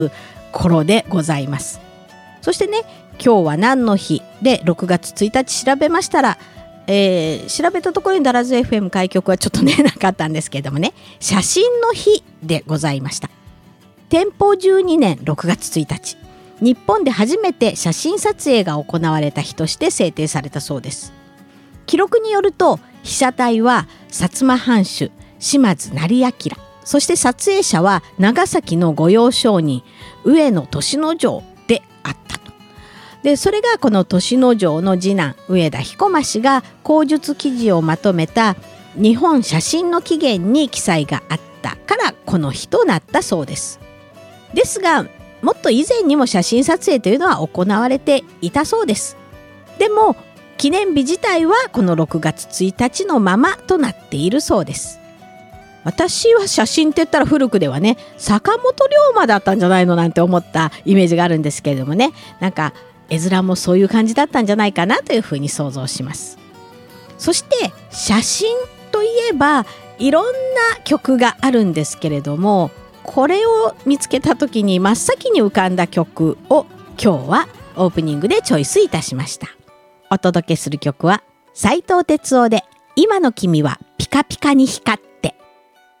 頃でございます。そしてね、今日は何の日で6月1日調べましたら、調べたところにダラズ FM 開局はちょっとねなかったんですけれどもね、写真の日でございました。天保12年6月1日、日本で初めて写真撮影が行われた日として制定されたそうです。記録によると、被写体は薩摩藩主島津斉彬、そして撮影者は長崎の御用商人上野俊之丞であったと。でそれがこの俊之丞の次男上田彦馬氏が口述記事をまとめた日本写真の起源に記載があったからこの日となったそうです。ですが、もっと以前にも写真撮影というのは行われていたそうです。でも記念日自体はこの6月1日のままとなっているそうです。私は写真って言ったら古くではね、坂本龍馬だったんじゃないのなんて思ったイメージがあるんですけれどもね、なんか絵面もそういう感じだったんじゃないかなというふうに想像します。そして写真といえばいろんな曲があるんですけれども、これを見つけた時に真っ先に浮かんだ曲を今日はオープニングでチョイスいたしました。お届けする曲は斉藤哲夫で今の君はピカピカに光って。